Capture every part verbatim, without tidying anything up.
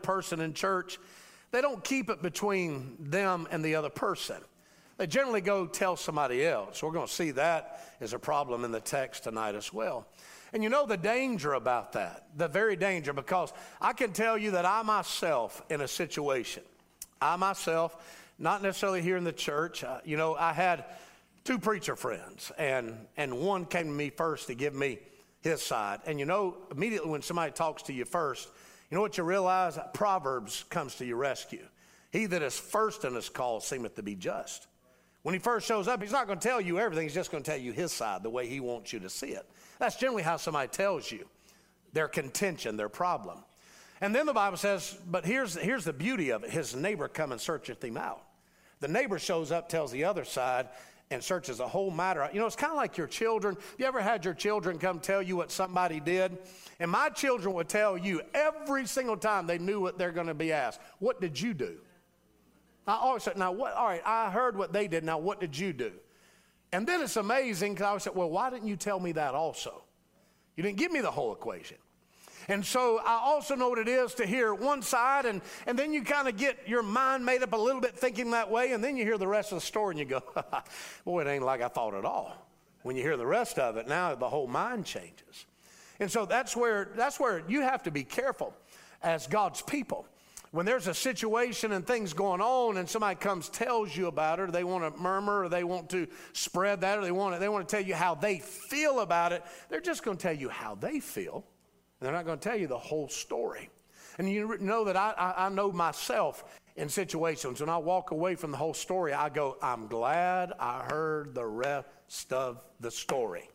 person in church, they don't keep it between them and the other person. They generally go tell somebody else. We're going to see that as a problem in the text tonight as well. And you know the danger about that, the very danger, because I can tell you that I myself in a situation, I myself, not necessarily here in the church, uh, you know, I had two preacher friends, and, and one came to me first to give me his side. And you know, immediately when somebody talks to you first, you know what you realize? Proverbs comes to your rescue. He that is first in his call seemeth to be just. When he first shows up, he's not going to tell you everything. He's just going to tell you his side, the way he wants you to see it. That's generally how somebody tells you their contention, their problem. And then the Bible says, but here's, here's the beauty of it. His neighbor come and searcheth him out. The neighbor shows up, tells the other side, and searches the whole matter out. You know, it's kind of like your children. You ever had your children come tell you what somebody did? And my children would tell you every single time they knew what they're going to be asked, what did you do? I always said, now what, all right, I heard what they did, now what did you do? And then it's amazing because I always said, well, why didn't you tell me that also? You didn't give me the whole equation. And so I also know what it is to hear one side, and, and then you kind of get your mind made up a little bit thinking that way, and then you hear the rest of the story and you go, boy, it ain't like I thought at all. When you hear the rest of it, now the whole mind changes. And so that's where, that's where you have to be careful as God's people. When there's a situation and things going on and somebody comes tells you about it, or they want to murmur, or they want to spread that, or they want to, they want to tell you how they feel about it, they're just going to tell you how they feel. And they're not going to tell you the whole story. And you know that I, I, I know myself in situations, when I walk away from the whole story, I go, I'm glad I heard the rest of the story.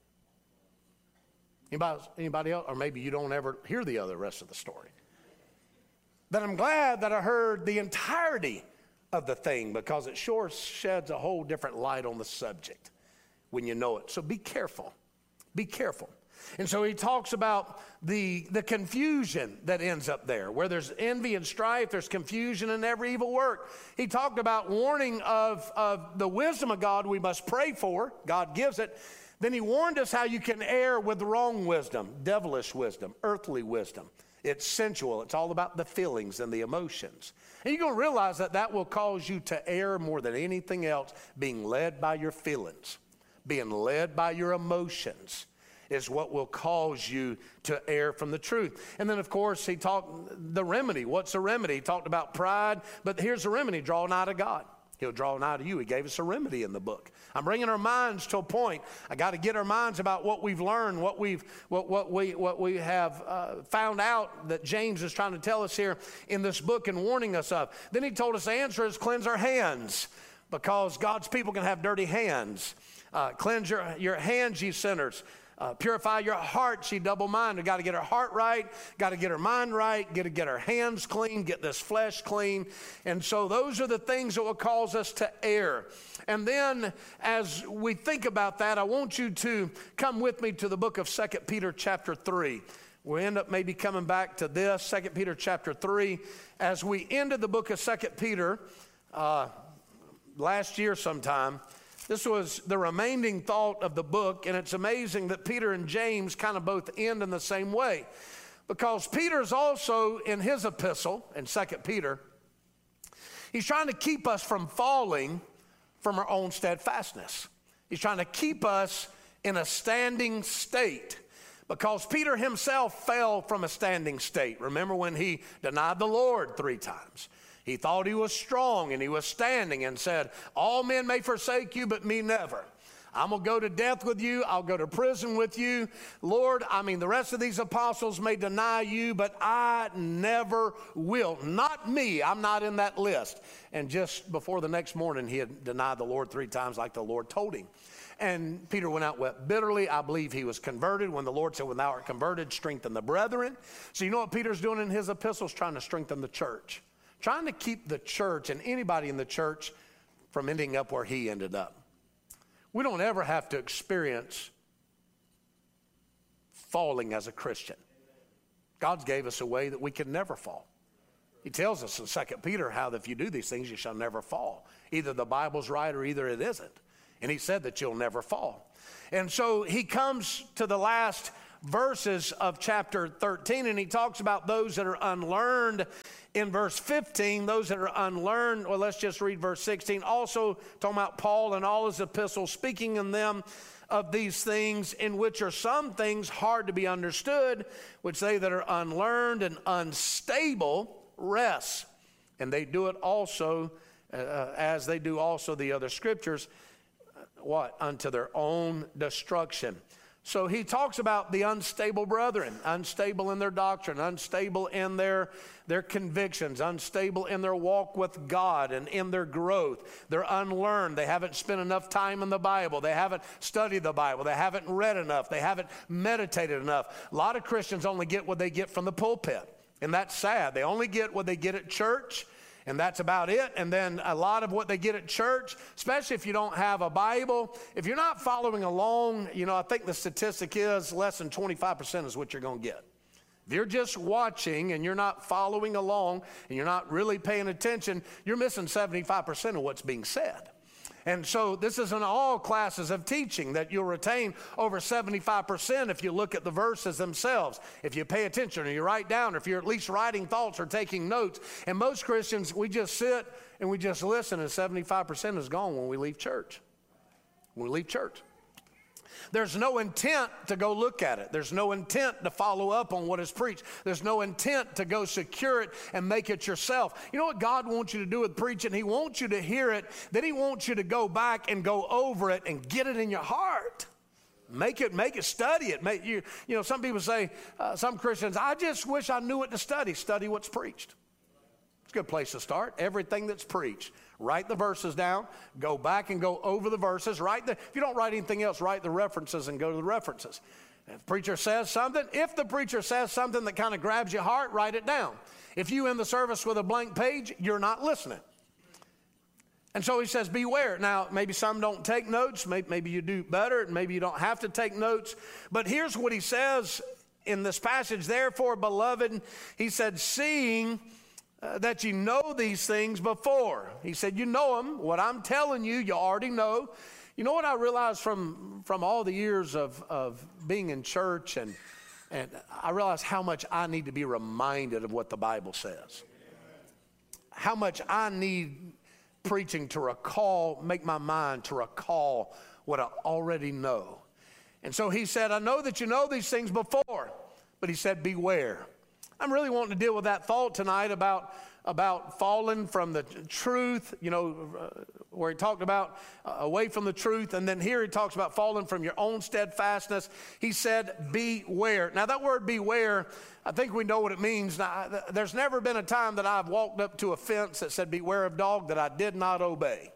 Anybody, anybody else? Or maybe you don't ever hear the other rest of the story. That I'm glad that I heard the entirety of the thing, because it sure sheds a whole different light on the subject when you know it. So be careful. Be careful. And so he talks about the, the confusion that ends up there. Where there's envy and strife, there's confusion and every evil work. He talked about warning of, of the wisdom of God we must pray for. God gives it. Then he warned us how you can err with the wrong wisdom, devilish wisdom, earthly wisdom. It's sensual. It's all about the feelings and the emotions. And you're going to realize that that will cause you to err more than anything else. Being led by your feelings, being led by your emotions is what will cause you to err from the truth. And then, of course, he talked the remedy. What's the remedy? He talked about pride, but here's the remedy. Draw nigh to God. He'll draw nigh to you. He gave us a remedy in the book. I'm bringing our minds to a point. I got to get our minds about what we've learned, what we've, what, what we, what we have uh, found out that James is trying to tell us here in this book and warning us of. Then he told us the answer is cleanse our hands, because God's people can have dirty hands. Uh, cleanse your, your hands, ye sinners. Uh, purify your heart, ye double-minded. Got to get our heart right, got to get our mind right, got to get our hands clean, get this flesh clean. And so those are the things that will cause us to err. And then as we think about that, I want you to come with me to the book of Second Peter chapter three. We'll end up maybe coming back to this, Second Peter chapter three. As we ended the book of Second Peter uh, last year sometime, this was the remaining thought of the book, and it's amazing that Peter and James kind of both end in the same way. Because Peter's also, in his epistle, in Second Peter, he's trying to keep us from falling from our own steadfastness. He's trying to keep us in a standing state. Because Peter himself fell from a standing state. Remember when he denied the Lord three times? He thought he was strong, and he was standing and said, all men may forsake you, but me never. I'm going to go to death with you. I'll go to prison with you. Lord, I mean, the rest of these apostles may deny you, but I never will. Not me. I'm not in that list. And just before the next morning, he had denied the Lord three times like the Lord told him. And Peter went out, wept bitterly. I believe he was converted when the Lord said, when thou art converted, strengthen the brethren. So you know what Peter's doing in his epistles? Trying to strengthen the church. Trying to keep the church and anybody in the church from ending up where he ended up. We don't ever have to experience falling as a Christian. God gave us a way that we can never fall. He tells us in Second Peter how that if you do these things, you shall never fall. Either the Bible's right or either it isn't. And he said that you'll never fall. And so he comes to the last verses of chapter thirteen, and he talks about those that are unlearned in verse fifteen, those that are unlearned. Well, let's just read verse sixteen. Also talking about Paul and all his epistles, speaking in them of these things, in which are some things hard to be understood, which they that are unlearned and unstable rest. And they do it also, uh, as they do also the other scriptures, what? Unto their own destruction. So he talks about the unstable brethren, unstable in their doctrine, unstable in their, their convictions, unstable in their walk with God and in their growth. They're unlearned. They haven't spent enough time in the Bible. They haven't studied the Bible. They haven't read enough. They haven't meditated enough. A lot of Christians only get what they get from the pulpit, and that's sad. They only get what they get at church, and that's about it. And then a lot of what they get at church, especially if you don't have a Bible, if you're not following along, you know, I think the statistic is less than twenty-five percent is what you're going to get. If you're just watching and you're not following along and you're not really paying attention, you're missing seventy-five percent of what's being said. And so this is in all classes of teaching that you'll retain over seventy-five percent if you look at the verses themselves, if you pay attention or you write down, or if you're at least writing thoughts or taking notes. And most Christians, we just sit and we just listen, and seventy-five percent is gone when we leave church. When we leave church. There's no intent to go look at it. There's no intent to follow up on what is preached. There's no intent to go secure it and make it yourself. You know what God wants you to do with preaching? He wants you to hear it. Then he wants you to go back and go over it and get it in your heart. Make it, make it, study it. Make you, you know, some people say, uh, some Christians, I just wish I knew what to study. Study what's preached. It's a good place to start. Everything that's preached. Write the verses down, go back and go over the verses. Write the, if you don't write anything else, write the references and go to the references. If the preacher says something, if the preacher says something that kind of grabs your heart, write it down. If you end the service with a blank page, you're not listening. And so he says, beware. Now, maybe some don't take notes. Maybe, maybe you do better, and maybe you don't have to take notes. But here's what he says in this passage. Therefore, beloved, he said, seeing Uh, that you know these things before. He said, you know them. What I'm telling you, you already know. You know what I realized from, from all the years of, of being in church, and, and I realized how much I need to be reminded of what the Bible says. How much I need preaching to recall, make my mind to recall what I already know. And so he said, I know that you know these things before, but he said, beware. I'm really wanting to deal with that thought tonight about, about falling from the truth, you know, uh, where he talked about uh, away from the truth. And then here he talks about falling from your own steadfastness. He said, beware. Now that word beware, I think we know what it means. Now, there's never been a time that I've walked up to a fence that said, beware of dog, that I did not obey.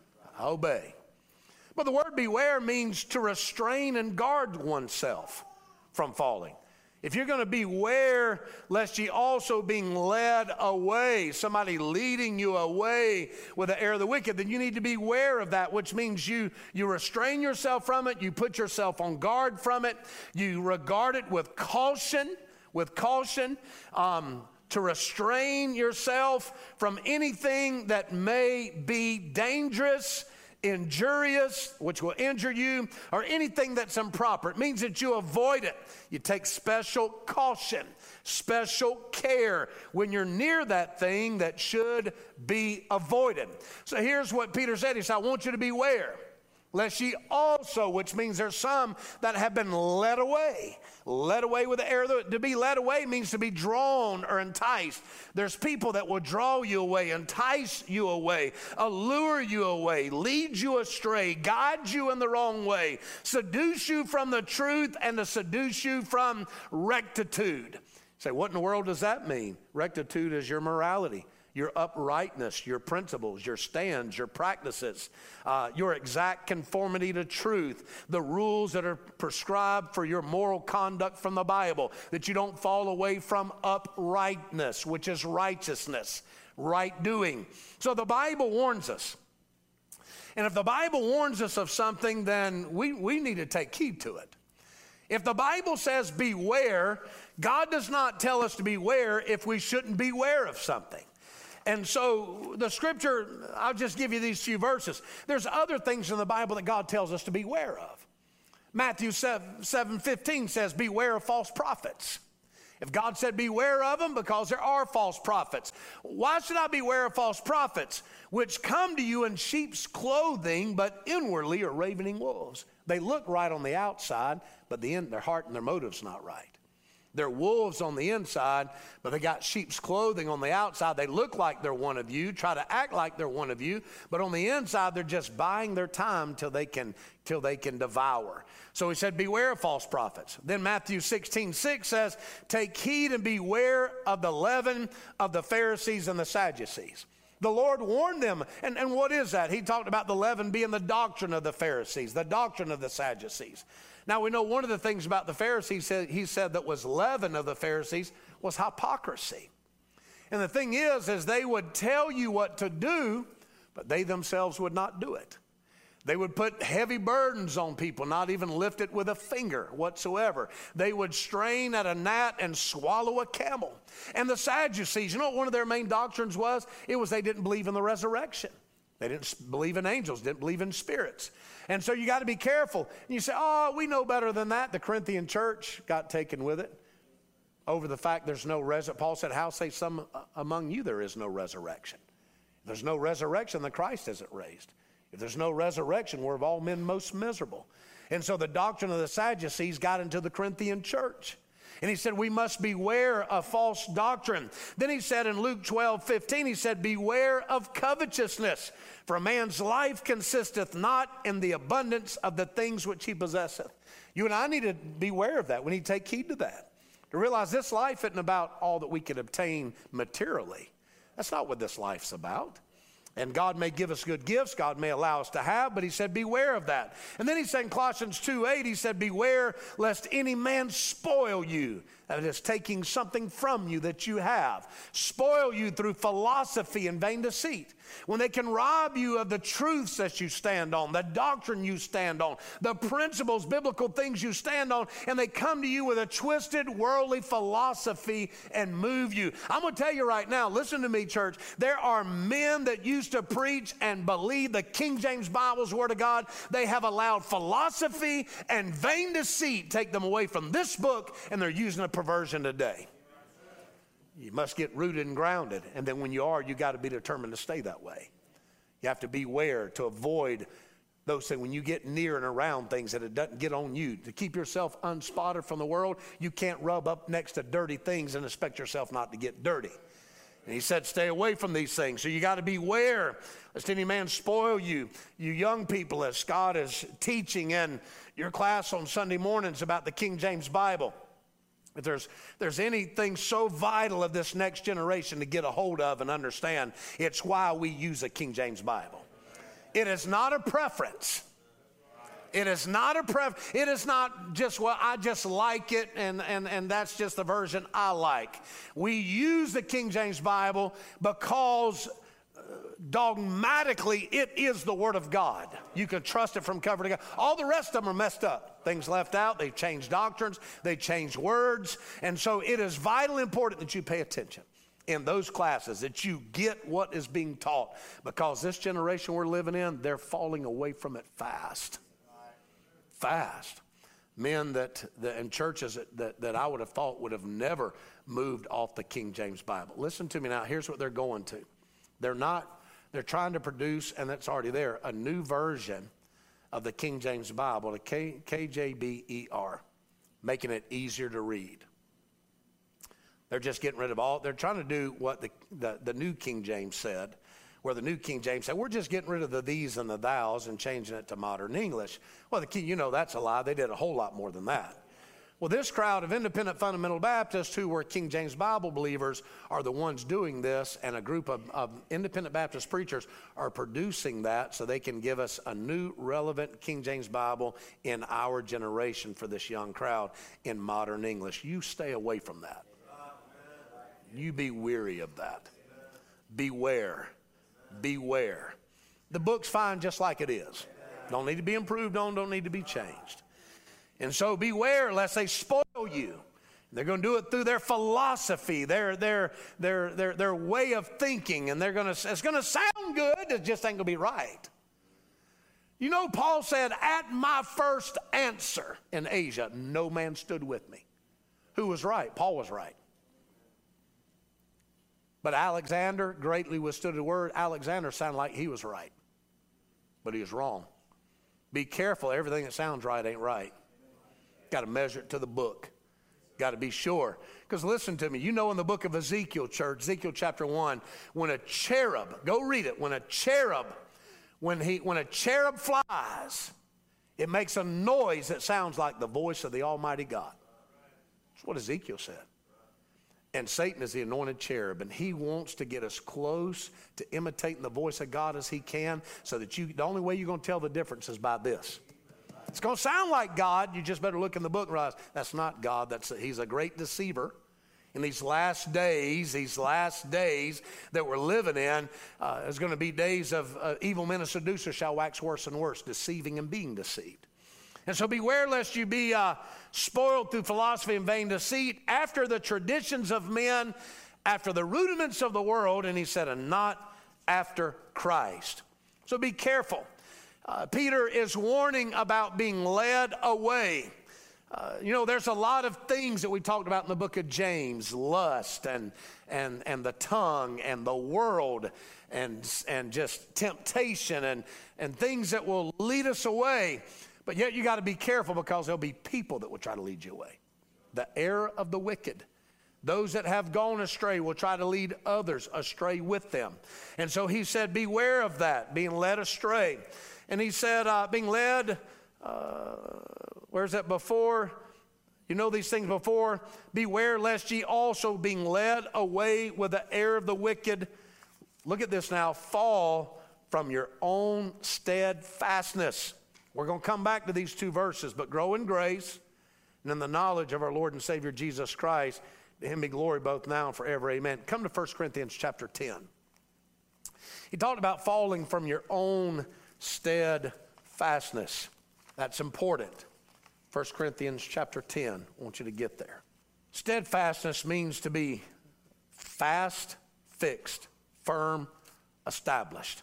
I obey. But the word beware means to restrain and guard oneself from falling. If you're going to beware lest ye also being led away, somebody leading you away with the air of the wicked, then you need to beware of that, which means you, you restrain yourself from it, you put yourself on guard from it, you regard it with caution, with caution, um, to restrain yourself from anything that may be dangerous, injurious, which will injure you, or anything that's improper. It means that you avoid it. You take special caution, special care when you're near that thing that should be avoided. So here's what Peter said. He said, I want you to beware, lest ye also, which means there's some that have been led away. Led away with the air of the, to be led away means to be drawn or enticed. There's people that will draw you away, entice you away, allure you away, lead you astray, guide you in the wrong way, seduce you from the truth, and to seduce you from rectitude. You say, what in the world does that mean? Rectitude is your morality, your uprightness, your principles, your stands, your practices, uh, your exact conformity to truth, the rules that are prescribed for your moral conduct from the Bible, that you don't fall away from uprightness, which is righteousness, right doing. So the Bible warns us. And if the Bible warns us of something, then we, we need to take heed to it. If the Bible says beware, God does not tell us to beware if we shouldn't beware of something. And so the scripture, I'll just give you these few verses. There's other things in the Bible that God tells us to beware of. Matthew seven fifteen says, beware of false prophets. If God said beware of them, because there are false prophets. Why should I beware of false prophets? Which come to you in sheep's clothing, but inwardly are ravening wolves. They look right on the outside, but the in, their heart and their motive's not right. They're wolves on the inside, but they got sheep's clothing on the outside. They look like they're one of you, try to act like they're one of you, but on the inside, they're just buying their time till they can, till they can devour. So he said, beware of false prophets. Then Matthew sixteen six says, take heed and beware of the leaven of the Pharisees and the Sadducees. The Lord warned them. And, and what is that? He talked about the leaven being the doctrine of the Pharisees, the doctrine of the Sadducees. Now, we know one of the things about the Pharisees, he said that was leaven of the Pharisees was hypocrisy. And the thing is, is they would tell you what to do, but they themselves would not do it. They would put heavy burdens on people, not even lift it with a finger whatsoever. They would strain at a gnat and swallow a camel. And the Sadducees, you know what one of their main doctrines was? It was they didn't believe in the resurrection. They didn't believe in angels, didn't believe in spirits. And so you got to be careful. And you say, oh, we know better than that. The Corinthian church got taken with it over the fact there's no resurrection. Paul said, how say some among you there is no resurrection? If there's no resurrection, then Christ isn't raised. If there's no resurrection, we're of all men most miserable. And so the doctrine of the Sadducees got into the Corinthian church. And he said, we must beware of false doctrine. Then he said in Luke twelve fifteen, he said, beware of covetousness. For a man's life consisteth not in the abundance of the things which he possesseth. You and I need to beware of that. We need to take heed to that. To realize this life isn't about all that we can obtain materially. That's not what this life's about. And God may give us good gifts, God may allow us to have, but he said, beware of that. And then he said in Colossians two eight, he said, beware lest any man spoil you. That is taking something from you that you have. Spoil you through philosophy and vain deceit. When they can rob you of the truths that you stand on, the doctrine you stand on, the principles, biblical things you stand on, and they come to you with a twisted, worldly philosophy and move you. I'm going to tell you right now, listen to me, church. There are men that used to preach and believe the King James Bible's Word of God. They have allowed philosophy and vain deceit take them away from this book, and they're using a perversion today. You must get rooted and grounded, and then when you are, you got to be determined to stay that way. You have to beware to avoid those things. When you get near and around things, that it doesn't get on you. To keep yourself unspotted from the world, you can't rub up next to dirty things and expect yourself not to get dirty. And he said, stay away from these things. So you got to beware lest any man spoil you. You young people, as Scott is teaching in your class on Sunday mornings about the King James Bible, if there's, there's anything so vital of this next generation to get a hold of and understand, it's why we use a King James Bible. It is not a preference. It is not a preference. It is not just, well, I just like it, and, and, and that's just the version I like. We use the King James Bible because dogmatically it is the Word of God. You can trust it from cover to cover. All the rest of them are messed up. Things left out. They've changed doctrines. They changed words. And so it is vitally important that you pay attention in those classes, that you get what is being taught, because this generation we're living in, they're falling away from it fast. Fast. Men that, that and churches that, that, that I would have thought would have never moved off the King James Bible. Listen to me now. Here's what they're going to. They're not, they're trying to produce, and that's already there, a new version of the King James Bible, the K, K J B E R, making it easier to read. They're just getting rid of all, they're trying to do what the, the, the New King James said, where the New King James said, we're just getting rid of the these and the thous and changing it to modern English. Well, the key, you know that's a lie. They did a whole lot more than that. Well, this crowd of independent fundamental Baptists who were King James Bible believers are the ones doing this, and a group of, of independent Baptist preachers are producing that so they can give us a new relevant King James Bible in our generation for this young crowd in modern English. You stay away from that. You be weary of that. Beware. Beware. The book's fine just like it is. Don't need to be improved on, don't need to be changed. And so beware lest they spoil you. They're going to do it through their philosophy, their their their their their way of thinking, and they're going to it's going to sound good, it just ain't going to be right. You know, Paul said, at my first answer in Asia, no man stood with me. Who was right? Paul was right. But Alexander greatly withstood the word. Alexander sounded like he was right, but he was wrong. Be careful. Everything that sounds right ain't right. Got to measure it to the book. Got to be sure. Because listen to me. You know in the book of Ezekiel, church, Ezekiel chapter one, when a cherub, go read it, when a cherub, when he, when a cherub flies, it makes a noise that sounds like the voice of the Almighty God. That's what Ezekiel said. And Satan is the anointed cherub, and he wants to get as close to imitating the voice of God as he can, so that you, the only way you're going to tell the difference is by this. It's going to sound like God. You just better look in the book and realize that's not God. That's a, he's a great deceiver. In these last days, these last days that we're living in, uh, there's going to be days of uh, evil men and seducers shall wax worse and worse, deceiving and being deceived. And so beware lest you be uh, spoiled through philosophy and vain deceit, after the traditions of men, after the rudiments of the world, and he said, and not after Christ. So be careful. Uh, Peter is warning about being led away. Uh, you know, there's a lot of things that we talked about in the book of James, lust and and and the tongue and the world and and just temptation and and things that will lead us away. But yet you got to be careful, because there'll be people that will try to lead you away. The error of the wicked. Those that have gone astray will try to lead others astray with them. And so he said, beware of that, being led astray. And he said, uh, being led, uh, where's that before? You know these things before. Beware lest ye also, being led away with the error of the wicked, look at this now, fall from your own steadfastness. We're going to come back to these two verses, but grow in grace and in the knowledge of our Lord and Savior Jesus Christ. To him be glory both now and forever. Amen. Come to First Corinthians chapter ten. He talked about falling from your own steadfastness. That's important. First Corinthians chapter ten. I want you to get there. Steadfastness means to be fast, fixed, firm, established.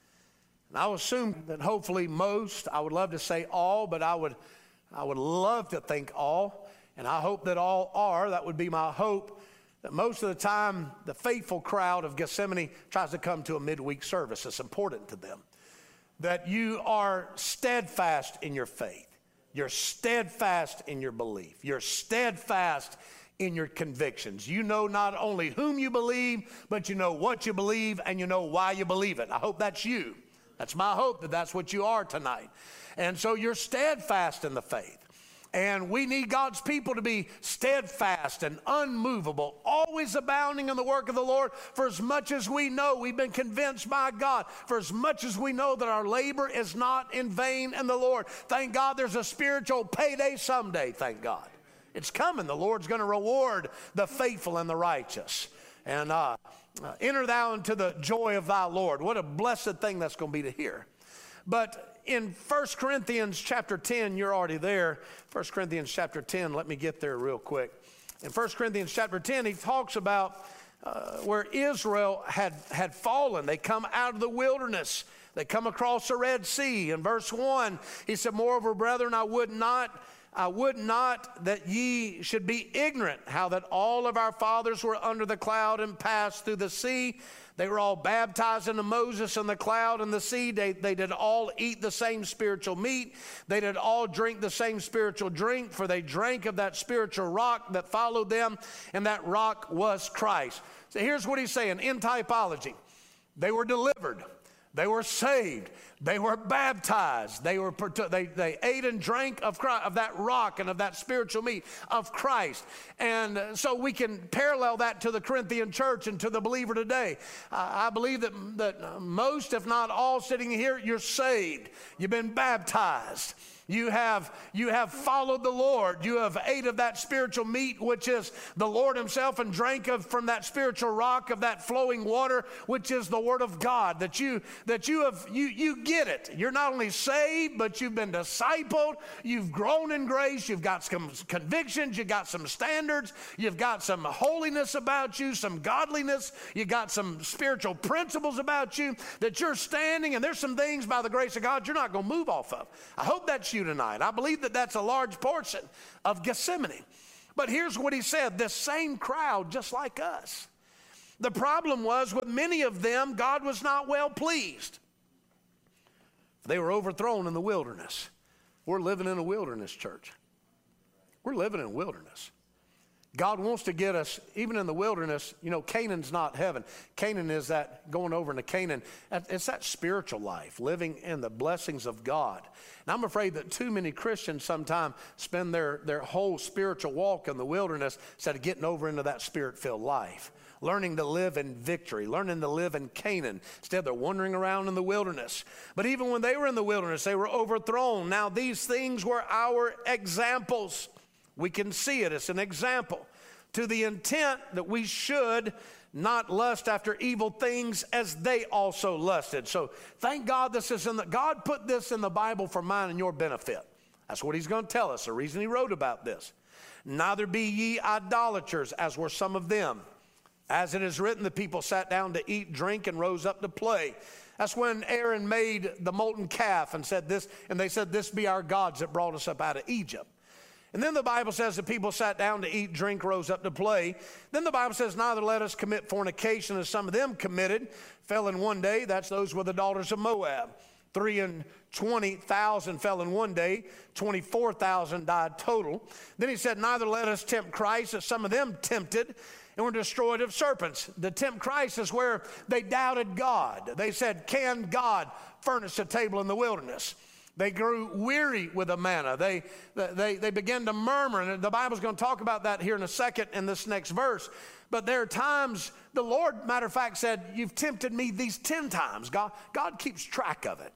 And I would assume that hopefully most, I would love to say all, but I would, I would love to think all. And I hope that all are. That would be my hope. That most of the time, the faithful crowd of Gethsemane tries to come to a midweek service. It's important to them. That you are steadfast in your faith. You're steadfast in your belief. You're steadfast in your convictions. You know not only whom you believe, but you know what you believe, and you know why you believe it. I hope that's you. That's my hope, that that's what you are tonight. And so you're steadfast in the faith. And we need God's people to be steadfast and unmovable, always abounding in the work of the Lord. For as much as we know, we've been convinced by God, for as much as we know that our labor is not in vain in the Lord. Thank God there's a spiritual payday someday, thank God. It's coming. The Lord's going to reward the faithful and the righteous. And uh, uh, enter thou into the joy of thy Lord. What a blessed thing that's going to be to hear. But in First Corinthians chapter ten, you're already there. First Corinthians chapter ten, let me get there real quick. In First Corinthians chapter ten, he talks about uh, where Israel had, had fallen. They come out of the wilderness. They come across the Red Sea. In verse one, he said, moreover, brethren, I would not I would not that ye should be ignorant how that all of our fathers were under the cloud and passed through the sea. They were all baptized into Moses in the cloud and the sea. They, they did all eat the same spiritual meat. They did all drink the same spiritual drink, for they drank of that spiritual rock that followed them, and that rock was Christ. So here's what he's saying in typology. They were delivered. They were saved. They were baptized. They were they, they ate and drank of Christ, of that rock and of that spiritual meat of Christ. And so we can parallel that to the Corinthian church and to the believer today. Uh, I believe that, that most, if not all, sitting here, you're saved. You've been baptized. You have, you have followed the Lord. You have ate of that spiritual meat, which is the Lord himself, and drank of from that spiritual rock of that flowing water, which is the word of God. That you, that you have, you, you get it. You're not only saved, but you've been discipled. You've grown in grace. You've got some convictions. You've got some standards. You've got some holiness about you, some godliness. You've got some spiritual principles about you that you're standing, and there's some things by the grace of God you're not going to move off of. I hope that's you tonight. I believe that that's a large portion of Gethsemane. But here's what he said, this same crowd just like us. The problem was with many of them, God was not well pleased. They were overthrown in the wilderness. We're living in a wilderness, church. We're living in a wilderness. God wants to get us, even in the wilderness. You know, Canaan's not heaven. Canaan is that, going over into Canaan, it's that spiritual life, living in the blessings of God. And I'm afraid that too many Christians sometimes spend their, their whole spiritual walk in the wilderness instead of getting over into that spirit-filled life, learning to live in victory, learning to live in Canaan. Instead, they're wandering around in the wilderness. But even when they were in the wilderness, they were overthrown. Now, these things were our examples. We can see it as an example, to the intent that we should not lust after evil things as they also lusted. So thank God this is in the, God put this in the Bible for mine and your benefit. That's what he's going to tell us, the reason he wrote about this. Neither be ye idolaters, as were some of them. As it is written, the people sat down to eat, drink, and rose up to play. That's when Aaron made the molten calf and said this, and they said, this be our gods that brought us up out of Egypt. And then the Bible says the people sat down to eat, drink, rose up to play. Then the Bible says, neither let us commit fornication as some of them committed, fell in one day. That's those were the daughters of Moab. Three and twenty thousand fell in one day. Twenty-four thousand died total. Then he said, neither let us tempt Christ as some of them tempted and were destroyed of serpents. The tempt Christ is where they doubted God. They said, can God furnish a table in the wilderness? They grew weary with the manna. They, they, they began to murmur. And the Bible's going to talk about that here in a second in this next verse. But there are times, the Lord, matter of fact, said, you've tempted me these ten times. God, God keeps track of it.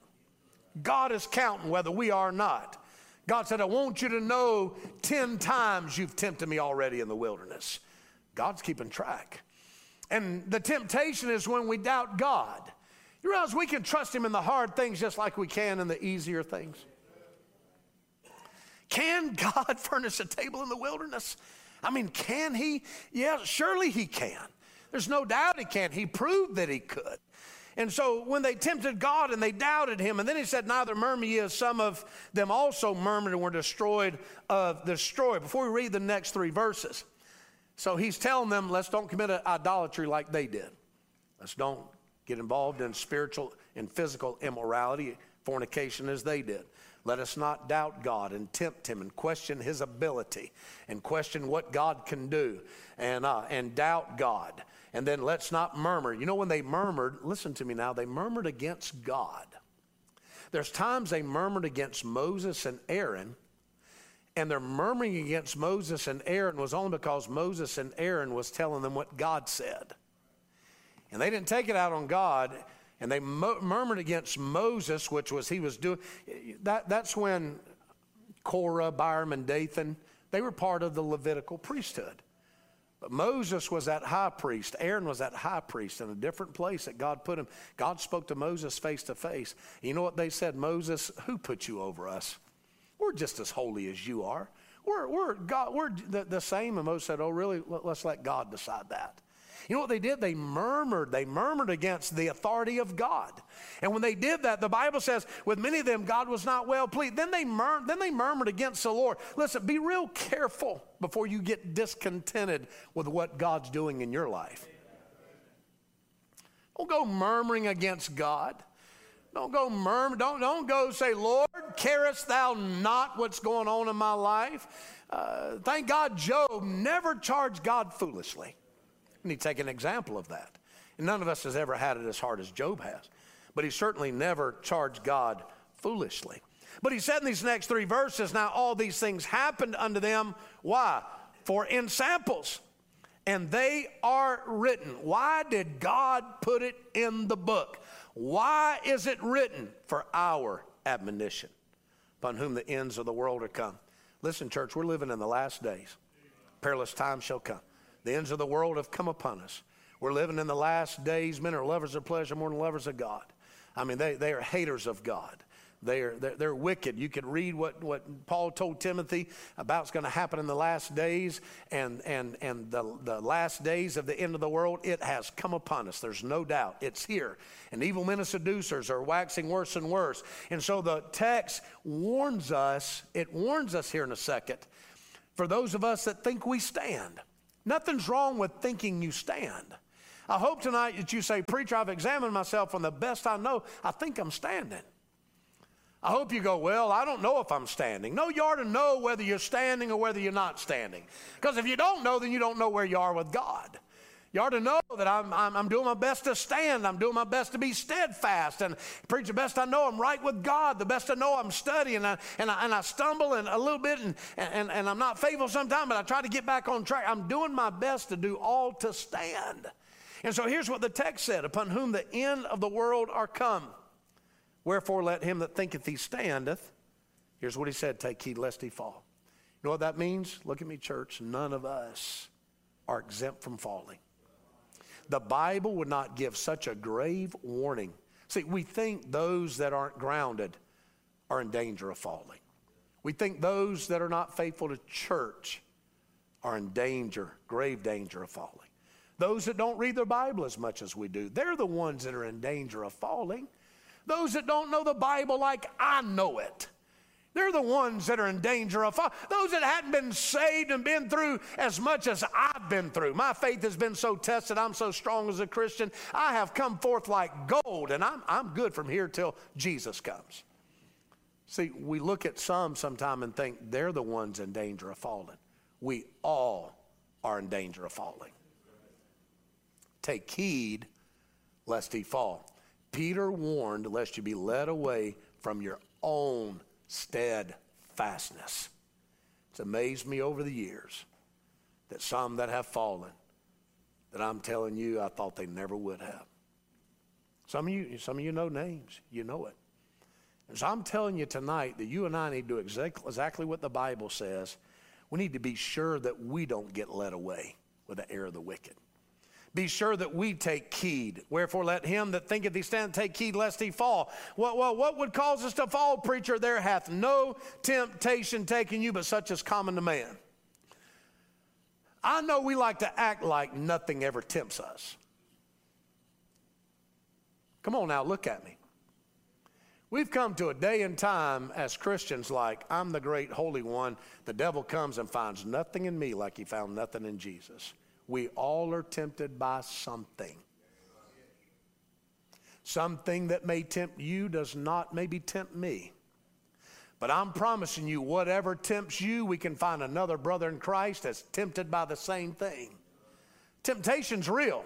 God is counting whether we are or not. God said, I want you to know ten times you've tempted me already in the wilderness. God's keeping track. And the temptation is when we doubt God. You realize we can trust him in the hard things just like we can in the easier things? Can God furnish a table in the wilderness? I mean, can he? Yeah, surely he can. There's no doubt he can. He proved that he could. And so when they tempted God and they doubted him, and then he said, neither murmur ye as some of them also murmured and were destroyed of destroyed. Before we read the next three verses. So he's telling them, let's don't commit idolatry like they did. Let's don't get involved in spiritual and physical immorality, fornication as they did. Let us not doubt God and tempt him and question his ability and question what God can do and, uh, and doubt God. And then let's not murmur. You know, when they murmured, listen to me now, they murmured against God. There's times they murmured against Moses and Aaron, and their murmuring against Moses and Aaron was only because Moses and Aaron was telling them what God said. And they didn't take it out on God, and they murmured against Moses, which was he was doing. That, that's when Korah, Abiram, and Dathan, they were part of the Levitical priesthood. But Moses was that high priest. Aaron was that high priest in a different place that God put him. God spoke to Moses face to face. You know what they said? Moses, who put you over us? We're just as holy as you are. We're, we're, God, we're the, the same. And Moses said, oh, really? Let's let God decide that. You know what they did? They murmured. They murmured against the authority of God. And when they did that, the Bible says, with many of them, God was not well pleased. Then they, mur- then they murmured against the Lord. Listen, be real careful before you get discontented with what God's doing in your life. Don't go murmuring against God. Don't go murmur. Don't, don't go say, Lord, carest thou not what's going on in my life? Uh, thank God Job never charged God foolishly. We need to take an example of that. And none of us has ever had it as hard as Job has. But he certainly never charged God foolishly. But he said in these next three verses, now all these things happened unto them. Why? For in samples. And they are written. Why did God put it in the book? Why is it written? For our admonition. upon whom the ends of the world are come. Listen, church, we're living in the last days. Perilous times shall come. The ends of the world have come upon us. We're living in the last days. Men are lovers of pleasure more than lovers of God. I mean, they, they are haters of God. They are, they're, they're wicked. You could read what, what Paul told Timothy about what's going to happen in the last days, and, and, and the, the last days of the end of the world, it has come upon us. There's no doubt. It's here. And evil men and seducers are waxing worse and worse. And so the text warns us, it warns us here in a second, for those of us that think we stand. Nothing's wrong with thinking you stand. I hope tonight that you say, preacher, I've examined myself from the best I know. I think I'm standing. I hope you go, well, I don't know if I'm standing. No, you ought to know whether you're standing or whether you're not standing. Because if you don't know, then you don't know where you are with God. You ought to know that I'm, I'm, I'm doing my best to stand. I'm doing my best to be steadfast. And preach the best I know, I'm right with God. The best I know, I'm studying. And I, and I, and I stumble and a little bit, and, and, and I'm not faithful sometimes, but I try to get back on track. I'm doing my best to do all to stand. And so here's what the text said, upon whom the end of the world are come. Wherefore let him that thinketh he standeth, here's what he said, take heed lest he fall. You know what that means? Look at me, church. None of us are exempt from falling. The Bible would not give such a grave warning. See, we think those that aren't grounded are in danger of falling. We think those that are not faithful to church are in danger, grave danger of falling. Those that don't read their Bible as much as we do, they're the ones that are in danger of falling. Those that don't know the Bible like I know it, they're the ones that are in danger of falling. Those that hadn't been saved and been through as much as I've been through. My faith has been so tested. I'm so strong as a Christian. I have come forth like gold, and I'm, I'm good from here till Jesus comes. See, we look at some sometime and think they're the ones in danger of falling. We all are in danger of falling. Take heed lest he fall. Peter warned lest you be led away from your own steadfastness. It's amazed me over the years that some that have fallen, that I'm telling you, I thought they never would have. Some of you, some of you know names. You know it. And so I'm telling you tonight that you and I need to do exactly, exactly what the Bible says. We need to be sure that we don't get led away with the error of the wicked. Be sure that we take heed. Wherefore let him that thinketh he stand take heed lest he fall. Well, well, what would cause us to fall, preacher? There hath no temptation taken you but such as common to man. I know we like to act like nothing ever tempts us. Come on now, look at me. We've come to a day and time as Christians like, I'm the great holy one. The devil comes and finds nothing in me like he found nothing in Jesus. We all are tempted by something. Something that may tempt you does not maybe tempt me. But I'm promising you, whatever tempts you, we can find another brother in Christ that's tempted by the same thing. Temptation's real.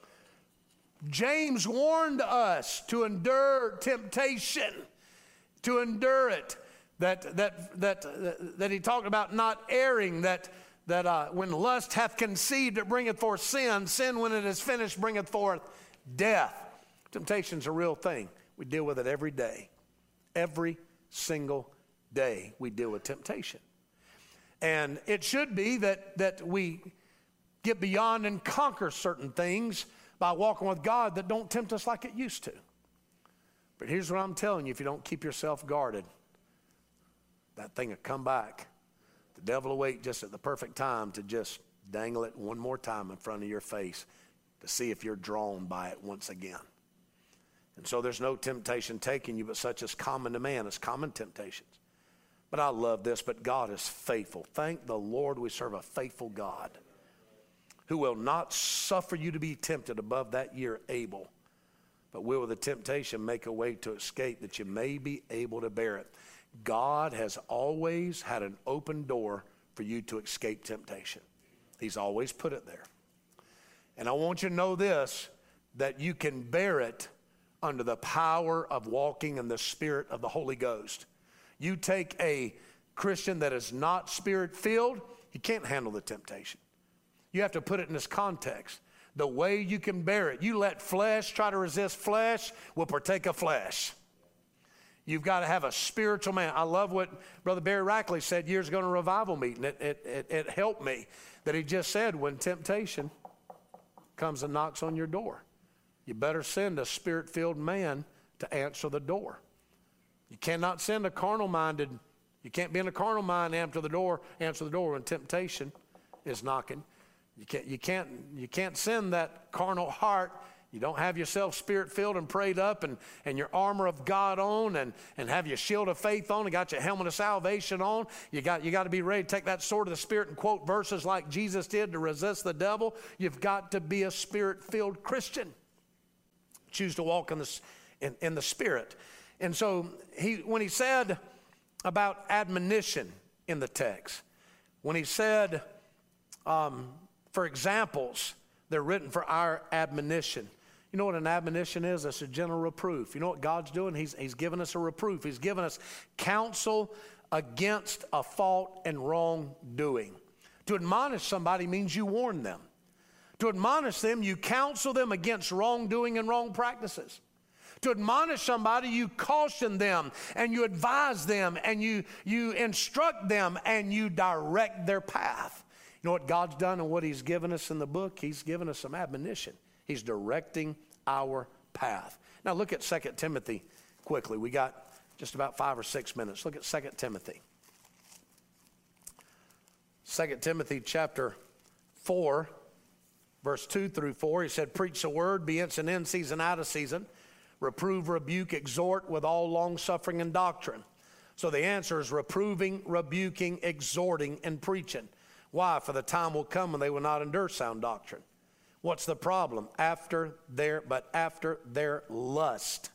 James warned us to endure temptation, to endure it. That, that, that, that he talked about not erring, that that uh, when lust hath conceived, it bringeth forth sin. Sin, when it is finished, bringeth forth death. Temptation's a real thing. We deal with it every day. Every single day we deal with temptation. And it should be that, that we get beyond and conquer certain things by walking with God that don't tempt us like it used to. But here's what I'm telling you. If you don't keep yourself guarded, that thing will come back. The devil will wait just at the perfect time to just dangle it one more time in front of your face to see if you're drawn by it once again. And so there's no temptation taking you but such as common to man. It's common temptations. But I love this, but God is faithful. Thank the Lord we serve a faithful God who will not suffer you to be tempted above that you're able, but will with the temptation make a way to escape that you may be able to bear it. God has always had an open door for you to escape temptation. He's always put it there. And I want you to know this, that you can bear it under the power of walking in the Spirit of the Holy Ghost. You take a Christian that is not Spirit-filled, he can't handle the temptation. You have to put it in this context. The way you can bear it, you let flesh try to resist flesh, will partake of flesh. You've got to have a spiritual man. I love what Brother Barry Rackley said years ago in a revival meeting. It, it, it, it helped me that he just said, when temptation comes and knocks on your door, you better send a spirit-filled man to answer the door. You cannot send a carnal-minded, you can't be in a carnal mind and answer the door, answer the door when temptation is knocking. You can't, you can't, you can't send that carnal heart. You don't have yourself spirit-filled and prayed up and, and your armor of God on and, and have your shield of faith on and got your helmet of salvation on. You got, you got to be ready to take that sword of the Spirit and quote verses like Jesus did to resist the devil. You've got to be a spirit-filled Christian. Choose to walk in the, in, in the Spirit. And so he, when he said about admonition in the text, when he said, um, for examples, they're written for our admonition. You know what an admonition is? It's a gentle reproof. You know what God's doing? He's, he's given us a reproof. He's given us counsel against a fault and wrongdoing. To admonish somebody means you warn them. To admonish them, you counsel them against wrongdoing and wrong practices. To admonish somebody, you caution them and you advise them and you, you instruct them and you direct their path. You know what God's done and what he's given us in the book? He's given us some admonition. He's directing our path. Now look at Second Timothy quickly. We got just about five or six minutes. Look at Second Timothy. Second Timothy chapter four, verse two through four. He said, preach the word, be instant in season, out of season. Reprove, rebuke, exhort with all long-suffering and doctrine. So the answer is reproving, rebuking, exhorting, and preaching. Why? For the time will come when they will not endure sound doctrine. What's the problem? After their, but after their lust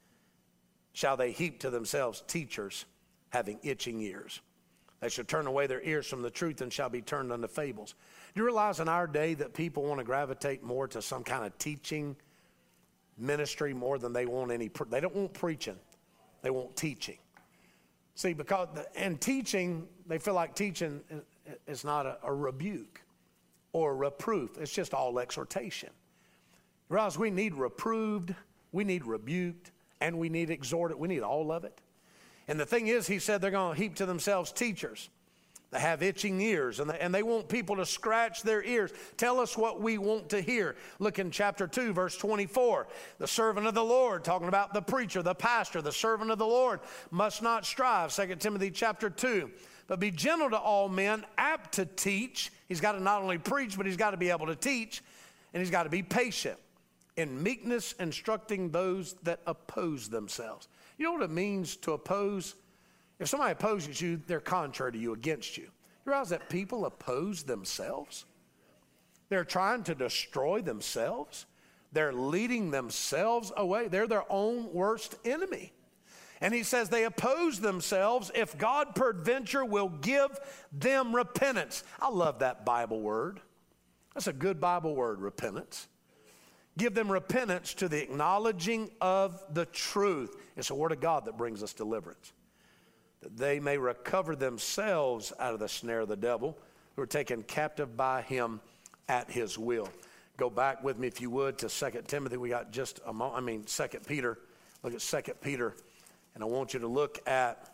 shall they heap to themselves teachers having itching ears. They shall turn away their ears from the truth and shall be turned unto fables. Do you realize in our day that people want to gravitate more to some kind of teaching ministry more than they want any, they don't want preaching, they want teaching. See, because, in teaching, they feel like teaching is not a, a rebuke or a reproof. It's just all exhortation. You realize we need reproved, we need rebuked, and we need exhorted. We need all of it. And the thing is, he said they're going to heap to themselves teachers. They have itching ears, and they, and they want people to scratch their ears. Tell us what we want to hear. Look in chapter two, verse twenty-four. The servant of the Lord, talking about the preacher, the pastor, the servant of the Lord, must not strive. Second Timothy chapter two. But be gentle to all men, apt to teach. He's got to not only preach, but he's got to be able to teach. And he's got to be patient. In meekness, instructing those that oppose themselves. You know what it means to oppose? If somebody opposes you, they're contrary to you, against you. You realize that people oppose themselves? They're trying to destroy themselves. They're leading themselves away. They're their own worst enemy. And he says they oppose themselves if God peradventure will give them repentance. I love that Bible word. That's a good Bible word, repentance. Give them repentance to the acknowledging of the truth. It's the word of God that brings us deliverance. That they may recover themselves out of the snare of the devil, who are taken captive by him at his will. Go back with me, if you would, to Second Timothy. We got just a moment. I mean, Second Peter. Look at Second Peter. And I want you to look at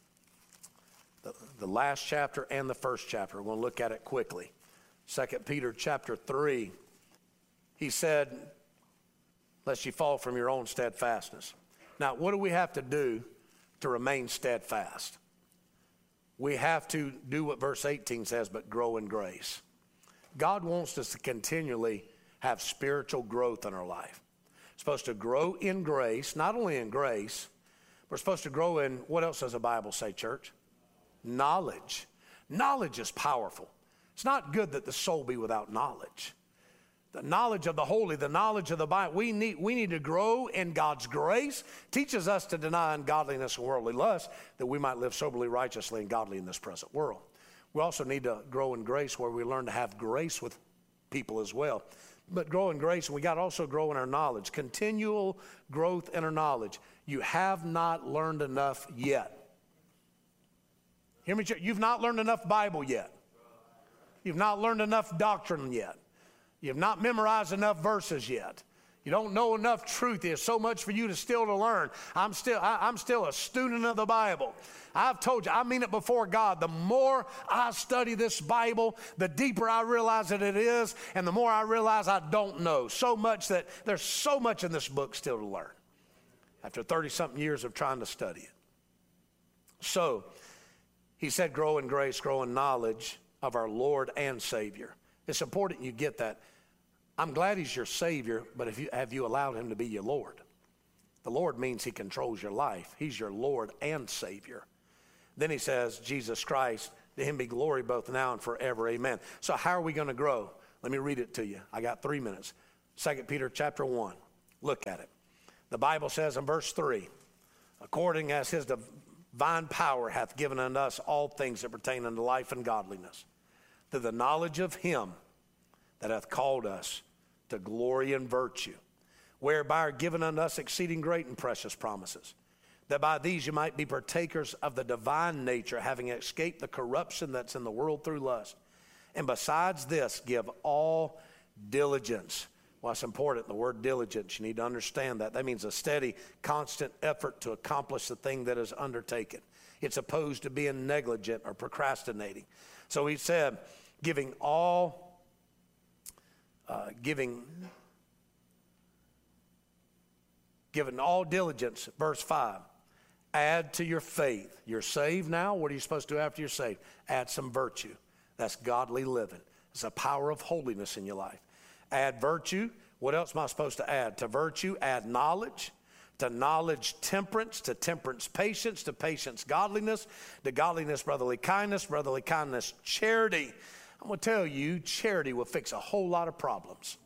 the, the last chapter and the first chapter. We're going to look at it quickly. Second Peter chapter three. He said, lest you fall from your own steadfastness. Now, what do we have to do to remain steadfast? We have to do what verse eighteen says, but grow in grace. God wants us to continually have spiritual growth in our life. We're supposed to grow in grace, not only in grace, we're supposed to grow in, what else does the Bible say, church? Knowledge. Knowledge is powerful. It's not good that the soul be without knowledge. The knowledge of the holy, the knowledge of the Bible. We need, we need to grow in God's grace. Teaches us to deny ungodliness and worldly lust, that we might live soberly, righteously, and godly in this present world. We also need to grow in grace where we learn to have grace with people as well. But grow in grace, and we got to also grow in our knowledge. Continual growth in our knowledge. You have not learned enough yet. Hear me, church? You've not learned enough Bible yet. You've not learned enough doctrine yet. You've not memorized enough verses yet. You don't know enough truth. There's so much for you to still to learn. I'm still, I, I'm still a student of the Bible. I've told you, I mean it before God. The more I study this Bible, the deeper I realize that it is, and the more I realize I don't know. So much that there's so much in this book still to learn after thirty-something years of trying to study it. So, he said, grow in grace, grow in knowledge of our Lord and Savior. It's important you get that. I'm glad he's your Savior, but if you, have you allowed him to be your Lord? The Lord means he controls your life. He's your Lord and Savior. Then he says, Jesus Christ, to him be glory both now and forever. Amen. So how are we going to grow? Let me read it to you. I got three minutes. Second Peter chapter one. Look at it. The Bible says in verse three, according as his divine power hath given unto us all things that pertain unto life and godliness, to the knowledge of him that hath called us to glory and virtue, whereby are given unto us exceeding great and precious promises, that by these you might be partakers of the divine nature, having escaped the corruption that's in the world through lust. And besides this, give all diligence. Well, it's important, the word diligence. You need to understand that. That means a steady, constant effort to accomplish the thing that is undertaken. It's opposed to being negligent or procrastinating. So he said, giving all, uh, giving, giving all diligence, verse five. Add to your faith. You're saved now. What are you supposed to do after you're saved? Add some virtue. That's godly living. It's a power of holiness in your life. Add virtue. What else am I supposed to add? To virtue, add knowledge. To knowledge, temperance. To temperance, patience. To patience, godliness. To godliness, brotherly kindness. Brotherly kindness, charity. I'm going to tell you, charity will fix a whole lot of problems.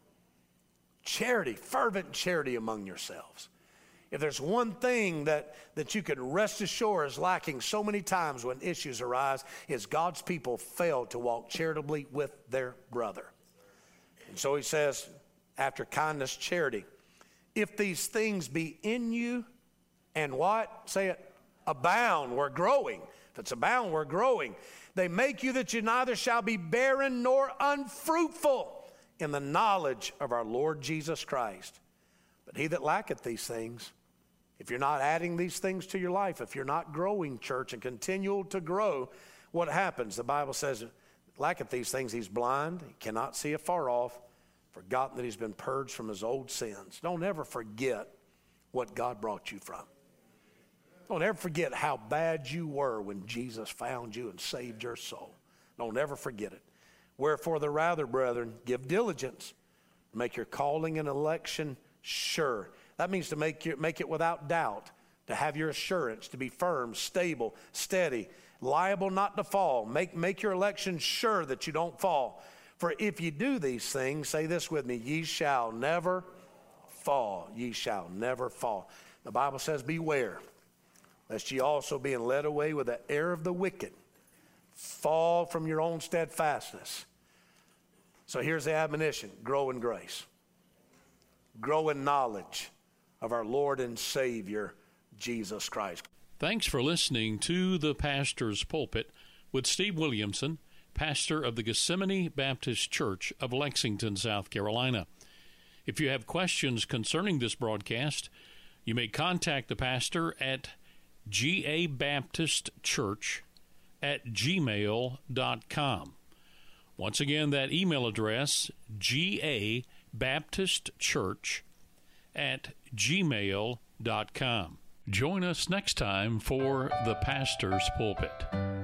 Charity, fervent charity among yourselves. If there's one thing that, that you can rest assured is lacking so many times when issues arise, is God's people fail to walk charitably with their brother. And so he says, after kindness, charity. If these things be in you and what? Say it, abound, we're growing. If it's abound, we're growing. They make you that you neither shall be barren nor unfruitful in the knowledge of our Lord Jesus Christ. But he that lacketh these things, if you're not adding these things to your life, if you're not growing, church, and continue to grow, what happens? The Bible says, lacketh these things, he's blind, he cannot see afar off, forgotten that he's been purged from his old sins. Don't ever forget what God brought you from. Don't ever forget how bad you were when Jesus found you and saved your soul. Don't ever forget it. Wherefore the rather, brethren, give diligence, make your calling and election sure. That means to make your, make it without doubt, to have your assurance, to be firm, stable, steady, liable not to fall. Make, make your election sure that you don't fall. For if you do these things, say this with me, ye shall never fall. Ye shall never fall. The Bible says, beware, lest ye also being led away with the error of the wicked, fall from your own steadfastness. So here's the admonition, grow in grace. Grow in knowledge of our Lord and Savior, Jesus Christ. Thanks for listening to The Pastor's Pulpit with Steve Williamson, pastor of the Gethsemane Baptist Church of Lexington, South Carolina. If you have questions concerning this broadcast, you may contact the pastor at gabaptistchurch at gmail dot com. Once again, that email address, gabaptistchurch at gmail dot com. Join us next time for The Pastor's Pulpit.